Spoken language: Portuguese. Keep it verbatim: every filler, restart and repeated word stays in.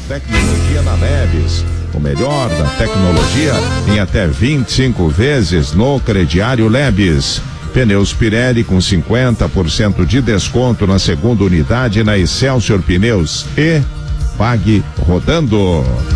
tecnologia na Lebes. O melhor da tecnologia em até vinte e cinco vezes no crediário Lebes. Pneus Pirelli com cinquenta por cento de desconto na segunda unidade na Excelsior Pneus e pague rodando.